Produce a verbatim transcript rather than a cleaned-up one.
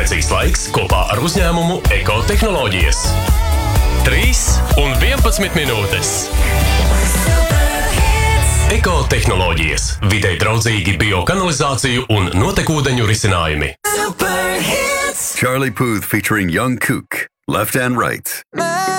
Komunikācijas laiks kopā ar uzņēmumu Ekotehnoloģijas. trīs un vienpadsmit minūtes. Ekotehnoloģijas. Videi draudzīgi biokanalizāciju un notekūdeņu risinājumi. Charlie Puth featuring Young Kook. Left and Right.